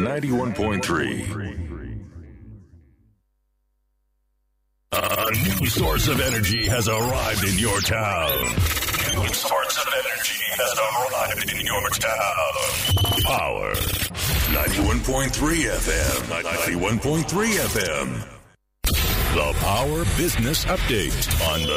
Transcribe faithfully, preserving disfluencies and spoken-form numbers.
ninety-one point three. A new source of energy has arrived in your town. New source of energy has arrived in your town. Power. ninety-one point three F M. ninety-one point three F M. The Power Business Update on the